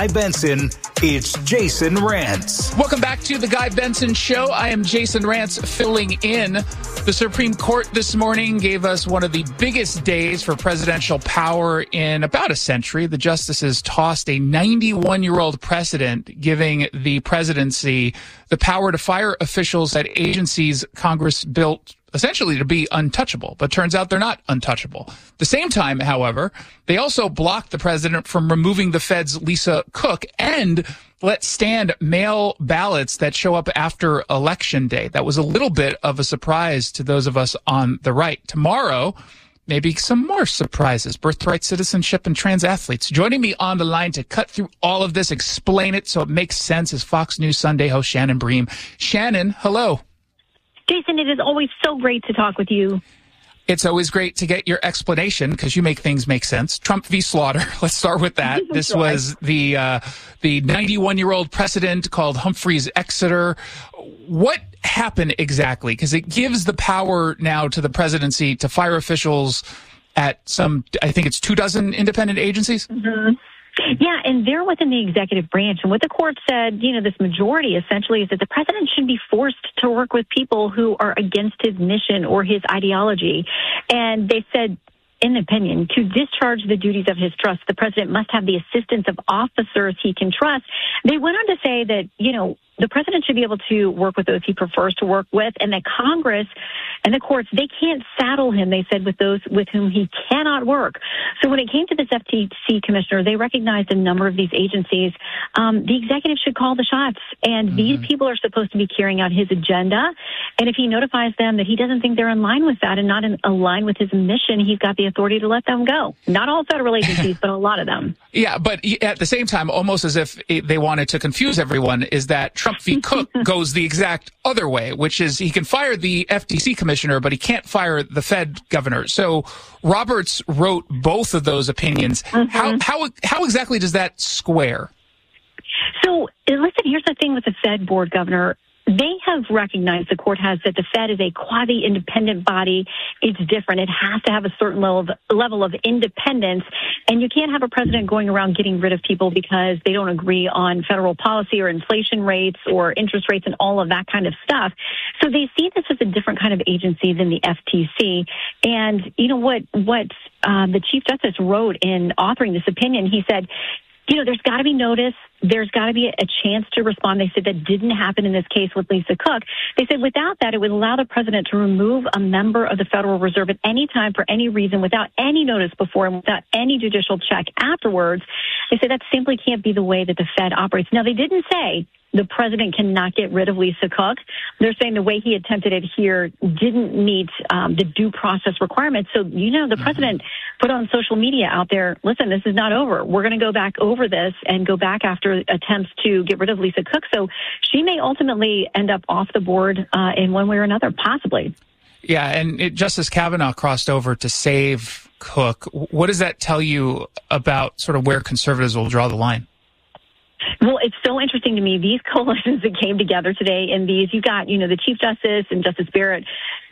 Guy Benson, it's Jason Rantz. Welcome back to the Guy Benson Show. I am Jason Rantz filling in. The Supreme Court this morning gave us one of the biggest days for presidential power in about a century. The justices tossed a 91-year-old precedent, giving the presidency the power to fire officials at agencies Congress built essentially to be untouchable, but turns out they're not untouchable. At the same time, however, they also blocked the president from removing the Fed's Lisa Cook and let stand mail ballots that show up after Election Day. That was a little bit of a surprise to those of us on the right. Tomorrow, maybe some more surprises. Birthright citizenship and trans athletes. Joining me on the line to cut through all of this, explain it so it makes sense, is Fox News Sunday host Shannon Bream. Shannon, hello. Jason, it is always so great to talk with you. It's always great to get your explanation because you make things make sense. Trump v. Slaughter. Let's start with that. This was the 91-year-old precedent called Humphreys Exeter. What happened exactly? Because it gives the power now to the presidency to fire officials at some, I think it's 24 independent agencies. Mm-hmm. Yeah, and they're within the executive branch. And what the court said, this majority essentially is that the president should be forced to work with people who are against his mission or his ideology. And they said, in opinion, to discharge the duties of his trust, the president must have the assistance of officers he can trust. They went on to say that, the president should be able to work with those he prefers to work with, and that Congress and the courts, they can't saddle him, they said, with those with whom he cannot work. So when it came to this FTC commissioner, they recognized a number of these agencies. The executive should call the shots, and these people are supposed to be carrying out his agenda. And if he notifies them that he doesn't think they're in line with that and not in line with his mission, he's got the authority to let them go. Not all federal agencies, but a lot of them. Yeah, but at the same time, almost as if they wanted to confuse everyone, is that Trump v. Cook goes the exact other way, which is he can fire the FTC commissioner, but he can't fire the Fed governor. So Roberts wrote both of those opinions. How exactly does that square? So listen, here's the thing with the Fed board governor. They have recognized, the court has, that the Fed is a quasi-independent body. It's different. It has to have a certain level of independence. And you can't have a president going around getting rid of people because they don't agree on federal policy or inflation rates or interest rates and all of that kind of stuff. So they see this as a different kind of agency than the FTC. And you know what the Chief Justice wrote in authoring this opinion? He said, there's got to be notice. There's got to be a chance to respond. They said that didn't happen in this case with Lisa Cook. They said without that, it would allow the president to remove a member of the Federal Reserve at any time for any reason without any notice before and without any judicial check afterwards. They said that simply can't be the way that the Fed operates. Now, they didn't say the president cannot get rid of Lisa Cook. They're saying the way he attempted it here didn't meet the due process requirements. So, the president put on social media out there, listen, this is not over. We're going to go back over this and go back after attempts to get rid of Lisa Cook. So she may ultimately end up off the board in one way or another, possibly. Yeah, and Justice Kavanaugh crossed over to save Cook. What does that tell you about sort of where conservatives will draw the line? Well, it's so interesting to me, these coalitions that came together today, and you got, the Chief Justice and Justice Barrett,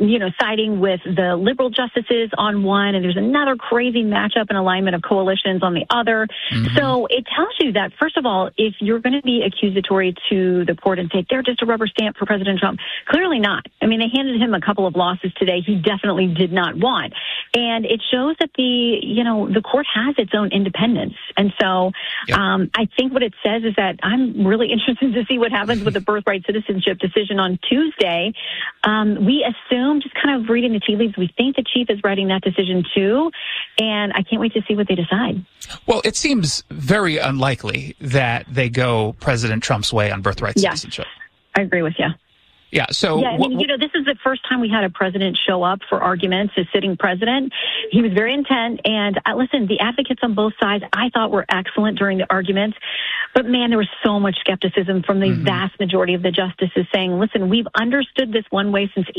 siding with the liberal justices on one, and there's another crazy matchup and alignment of coalitions on the other. So it tells you that, first of all, if you're going to be accusatory to the court and say they're just a rubber stamp for President Trump, clearly not. I mean, they handed him a couple of losses today he definitely did not want. And it shows that the court has its own independence. And so I think what it says is that I'm really interested to see what happens with the birthright citizenship decision on Tuesday. We assume, just kind of reading the tea leaves, we think the chief is writing that decision too, and I can't wait to see what they decide. Well, it seems very unlikely that they go President Trump's way on birthright citizenship. I agree with you. Yeah. So, this is the first time we had a president show up for arguments as sitting president. He was very intent. And listen, the advocates on both sides, I thought, were excellent during the arguments. But man, there was so much skepticism from the vast majority of the justices saying, listen, we've understood this one way since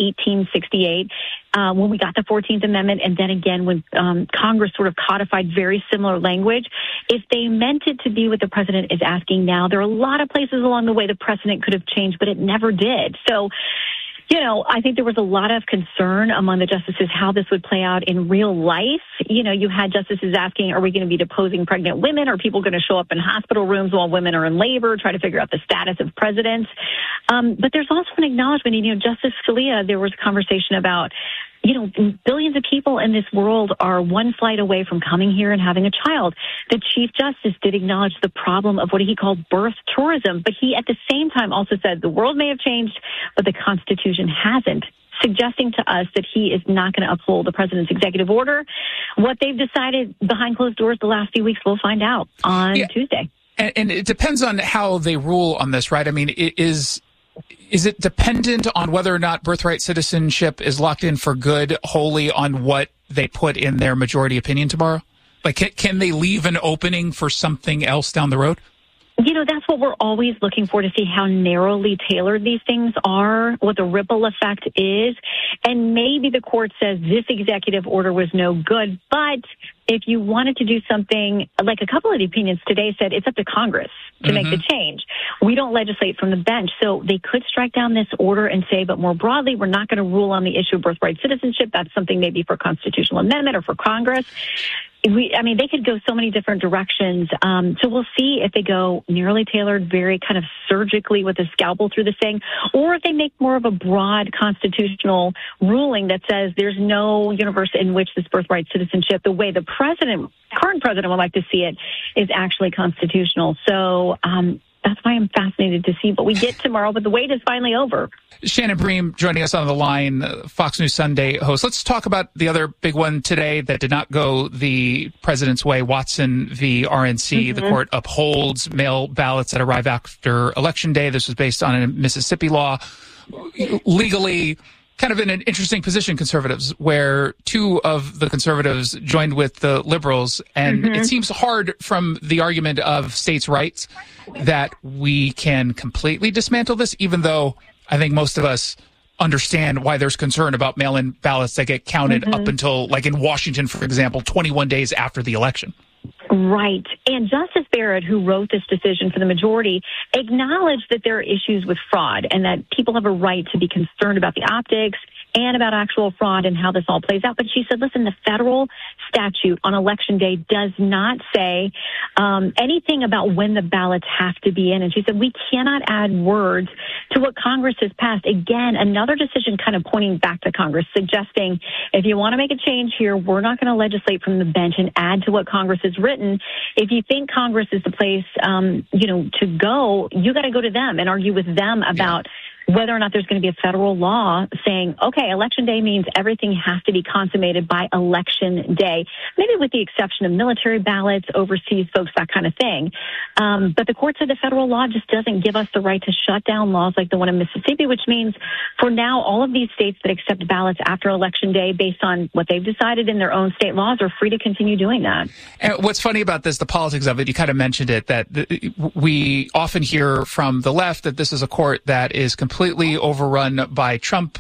1868 when we got the 14th Amendment. And then again, when Congress sort of codified very similar language. If they meant it to be what the president is asking now, there are a lot of places along the way the precedent could have changed, but it never did. So, I think there was a lot of concern among the justices how this would play out in real life. You had justices asking, are we going to be deposing pregnant women? Are people going to show up in hospital rooms while women are in labor, try to figure out the status of presidents? But there's also an acknowledgement, Justice Scalia, there was a conversation about, billions of people in this world are one flight away from coming here and having a child. The Chief Justice did acknowledge the problem of what he called birth tourism, but he at the same time also said the world may have changed, but the Constitution hasn't, suggesting to us that he is not going to uphold the president's executive order. What they've decided behind closed doors the last few weeks, we'll find out on Tuesday. And it depends on how they rule on this, right? I mean, is it dependent on whether or not birthright citizenship is locked in for good wholly on what they put in their majority opinion tomorrow? Like, can they leave an opening for something else down the road? That's what we're always looking for, to see how narrowly tailored these things are, what the ripple effect is. And maybe the court says this executive order was no good, but if you wanted to do something, like a couple of the opinions today said, it's up to Congress to make the change. We don't legislate from the bench. So they could strike down this order and say, but more broadly, we're not going to rule on the issue of birthright citizenship. That's something maybe for constitutional amendment or for Congress. They could go so many different directions. So we'll see if they go narrowly tailored, very kind of surgically with a scalpel through this thing, or if they make more of a broad constitutional ruling that says there's no universe in which this birthright citizenship, the way the current president would like to see it, is actually constitutional. So that's why I'm fascinated to see what we get tomorrow, but the wait is finally over. Shannon Bream joining us on the line, Fox News Sunday host. Let's talk about the other big one today that did not go the president's way, Watson v. RNC. The court upholds mail ballots that arrive after Election Day. This was based on a Mississippi law. Legally, kind of in an interesting position, conservatives, where two of the conservatives joined with the liberals. And it seems hard from the argument of states' rights that we can completely dismantle this, even though I think most of us understand why there's concern about mail-in ballots that get counted up until, like in Washington, for example, 21 days after the election. Right. And Justice Barrett, who wrote this decision for the majority, acknowledged that there are issues with fraud and that people have a right to be concerned about the optics and about actual fraud and how this all plays out. But she said, listen, the federal statute on Election Day does not say anything about when the ballots have to be in. And she said, we cannot add words to what Congress has passed. Again, another decision kind of pointing back to Congress, suggesting if you want to make a change here, we're not going to legislate from the bench and add to what Congress has written. If you think Congress is the place, to go, you got to go to them and argue with them about whether or not there's going to be a federal law saying, okay, Election Day means everything has to be consummated by Election Day, maybe with the exception of military ballots, overseas folks, that kind of thing. But the court said the federal law just doesn't give us the right to shut down laws like the one in Mississippi, which means for now, all of these states that accept ballots after Election Day based on what they've decided in their own state laws are free to continue doing that. And what's funny about this, the politics of it, you kind of mentioned it, that we often hear from the left that this is a court that is completely overrun by Trump,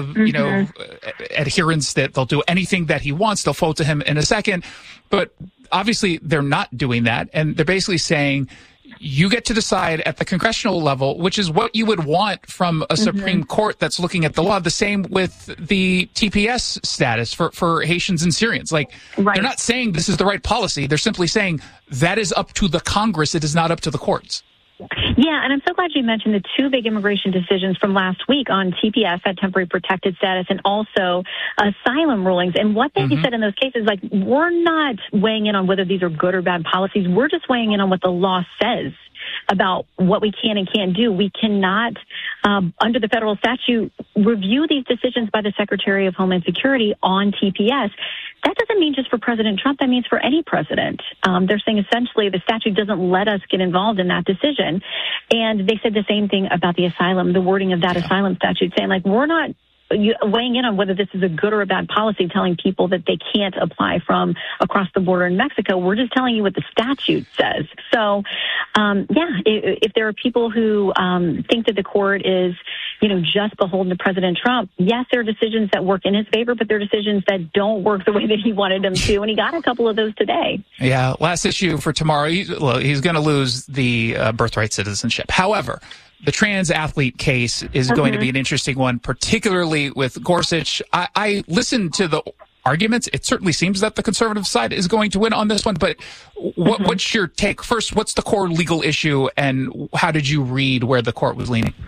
adherents, that they'll do anything that he wants. They'll fold to him in a second. But obviously they're not doing that. And they're basically saying, you get to decide at the congressional level, which is what you would want from a Supreme Court that's looking at the law. The same with the TPS status for Haitians and Syrians. Like, they're not saying this is the right policy. They're simply saying that is up to the Congress. It is not up to the courts. Yeah, and I'm so glad you mentioned the two big immigration decisions from last week on TPS, that temporary protected status, and also asylum rulings. And what they said in those cases, like, we're not weighing in on whether these are good or bad policies. We're just weighing in on what the law says about what we can and can't do. We cannot, under the federal statute, review these decisions by the Secretary of Homeland Security on TPS. That doesn't mean just for President Trump. That means for any president. They're saying essentially the statute doesn't let us get involved in that decision. And they said the same thing about the asylum, the wording of that asylum statute, saying, like, we're not weighing in on whether this is a good or a bad policy, telling people that they can't apply from across the border in Mexico. We're just telling you what the statute says. So, if there are people who think that the court is, just beholden to President Trump, yes, there are decisions that work in his favor, but there are decisions that don't work the way that he wanted them to, and he got a couple of those today. Yeah, last issue for tomorrow. He's going to lose the birthright citizenship. However, the trans athlete case is going to be an interesting one, particularly with Gorsuch. I listened to the arguments. It certainly seems that the conservative side is going to win on this one, but what's your take? First, what's the core legal issue, and how did you read where the court was leaning?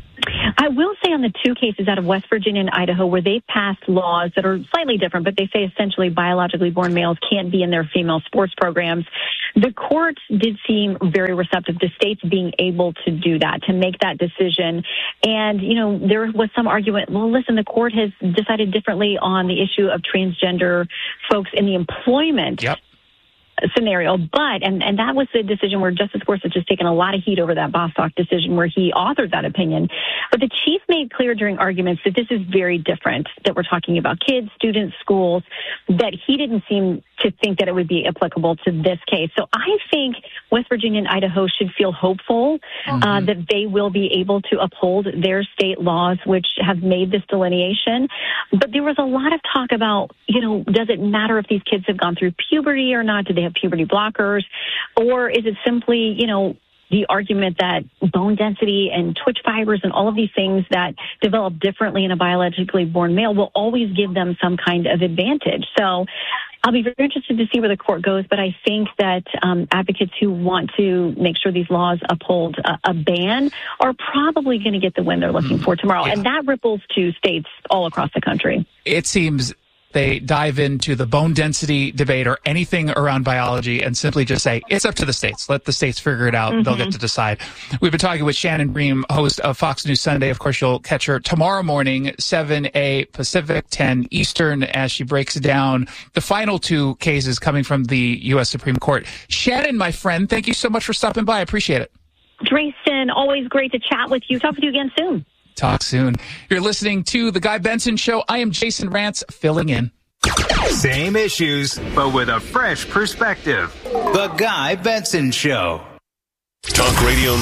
I will say on the two cases out of West Virginia and Idaho where they passed laws that are slightly different, but they say essentially biologically born males can't be in their female sports programs, the court did seem very receptive to states being able to do that, to make that decision. And, you know, there was some argument, well, listen, the court has decided differently on the issue of transgender folks in the employment scenario, but and that was the decision where Justice Gorsuch has taken a lot of heat over that Bostock decision where he authored that opinion. But the chief made clear during arguments that this is very different, that we're talking about kids, students, schools, that he didn't seem to think that it would be applicable to this case. So I think West Virginia and Idaho should feel hopeful that they will be able to uphold their state laws, which have made this delineation. But there was a lot of talk about, you know, does it matter if these kids have gone through puberty or not? Do they have puberty blockers? Or is it simply, you know, the argument that bone density and twitch fibers and all of these things that develop differently in a biologically born male will always give them some kind of advantage? So I'll be very interested to see where the court goes, but I think that advocates who want to make sure these laws uphold a ban are probably going to get the win they're looking for tomorrow. And that ripples to states all across the country. It seems they dive into the bone density debate or anything around biology and simply just say, it's up to the states. Let the states figure it out. They'll get to decide. We've been talking with Shannon Bream, host of Fox News Sunday. Of course, you'll catch her tomorrow morning, 7 a Pacific, 10 Eastern, as she breaks down the final two cases coming from the U.S. Supreme Court. Shannon, my friend, thank you so much for stopping by. I appreciate it. Drayson, always great to chat with you. Talk with you again soon. Talk soon. You're listening to The Guy Benson Show. I am Jason Rantz, filling in. Same issues, but with a fresh perspective. The Guy Benson Show. Talk Radio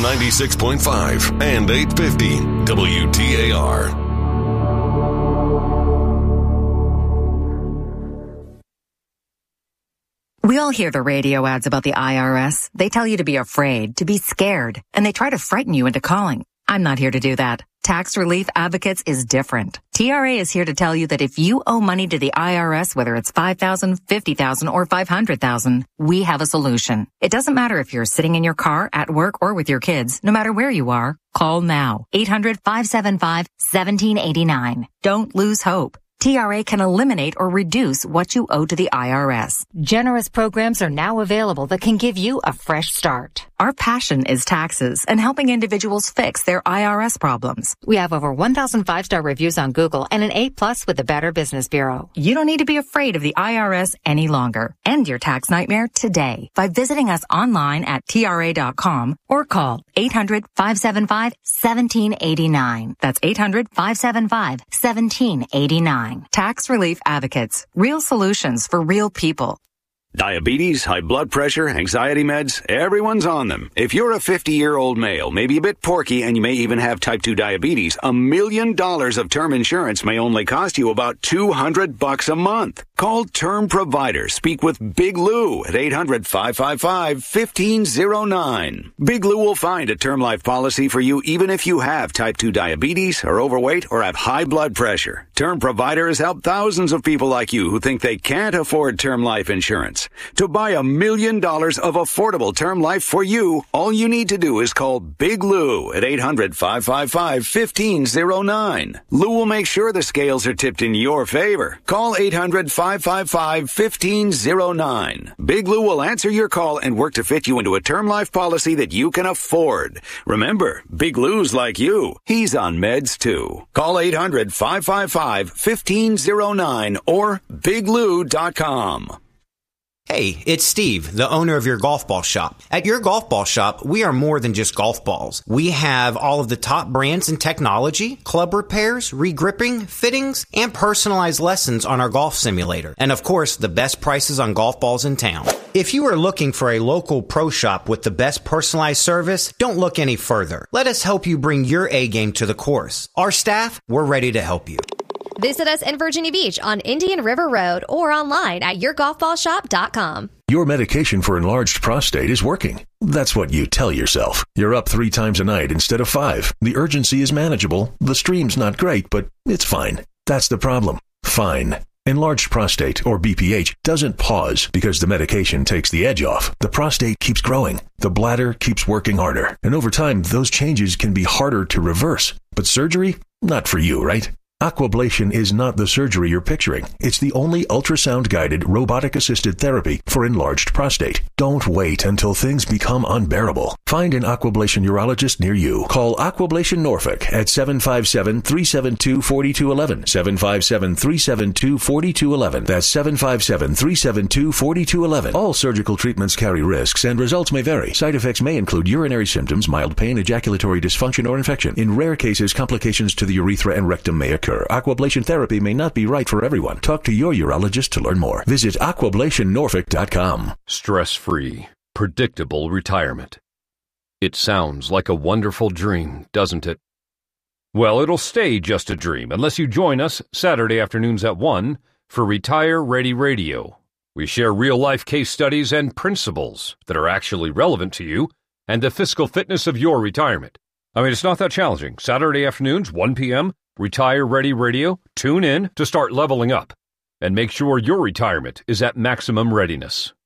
96.5 and 850 WTAR. We all hear the radio ads about the IRS. They tell you to be afraid, to be scared, and they try to frighten you into calling. I'm not here to do that. Tax Relief Advocates is different. TRA is here to tell you that if you owe money to the IRS, whether it's $5,000, $50,000, or $500,000, we have a solution. It doesn't matter if you're sitting in your car, at work, or with your kids. No matter where you are, call now. 800-575-1789. Don't lose hope. TRA can eliminate or reduce what you owe to the IRS. Generous programs are now available that can give you a fresh start. Our passion is taxes and helping individuals fix their IRS problems. We have over 1,000 5-star reviews on Google and an A+ with the Better Business Bureau. You don't need to be afraid of the IRS any longer. End your tax nightmare today by visiting us online at TRA.com or call 800-575-1789. That's 800-575-1789. Tax Relief Advocates. Real solutions for real people. Diabetes, high blood pressure, anxiety meds, everyone's on them. If you're a 50-year-old male, maybe a bit porky, and you may even have type 2 diabetes, $1 million of term insurance may only cost you about $200 a month. Call Term Provider. Speak with Big Lou at 800-555-1509. Big Lou will find a term life policy for you even if you have type 2 diabetes, are overweight, or have high blood pressure. Term Provider has helped thousands of people like you who think they can't afford term life insurance. To buy $1 million of affordable term life for you, all you need to do is call Big Lou at 800-555-1509. Lou will make sure the scales are tipped in your favor. Call 800-555-1509. Big Lou will answer your call and work to fit you into a term life policy that you can afford. Remember, Big Lou's like you. He's on meds too. Call 800-555-1509 or biglou.com. Hey, it's Steve, the owner of your golf ball shop. At your golf ball shop, we are more than just golf balls. We have all of the top brands in technology, club repairs, regripping, fittings, and personalized lessons on our golf simulator. And of course, the best prices on golf balls in town. If you are looking for a local pro shop with the best personalized service, don't look any further. Let us help you bring your A game to the course. Our staff, we're ready to help you. Visit us in Virginia Beach on Indian River Road or online at yourgolfballshop.com. Your medication for enlarged prostate is working. That's what you tell yourself. You're up 3 times a night instead of 5. The urgency is manageable. The stream's not great, but it's fine. That's the problem. Fine. Enlarged prostate, or BPH, doesn't pause because the medication takes the edge off. The prostate keeps growing. The bladder keeps working harder. And over time, those changes can be harder to reverse. But surgery? Not for you, right? Aquablation is not the surgery you're picturing. It's the only ultrasound-guided, robotic-assisted therapy for enlarged prostate. Don't wait until things become unbearable. Find an Aquablation urologist near you. Call Aquablation Norfolk at 757-372-4211. 757-372-4211. That's 757-372-4211. All surgical treatments carry risks, and results may vary. Side effects may include urinary symptoms, mild pain, ejaculatory dysfunction, or infection. In rare cases, complications to the urethra and rectum may occur. Aquablation therapy may not be right for everyone. Talk to your urologist to learn more. Visit aquablationnorfolk.com. Stress-free, predictable retirement. It sounds like a wonderful dream, doesn't it? Well, it'll stay just a dream unless you join us Saturday afternoons at 1 for Retire Ready Radio. We share real-life case studies and principles that are actually relevant to you and the fiscal fitness of your retirement. I mean, it's not that challenging. Saturday afternoons, 1 p.m., Retire Ready Radio. Tune in to start leveling up and make sure your retirement is at maximum readiness.